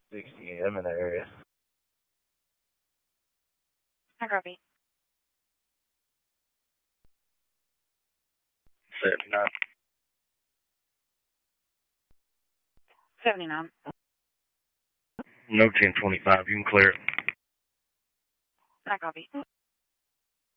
60. I'm in the area. I copy. 79. 79. No 1025. You can clear it. I copy.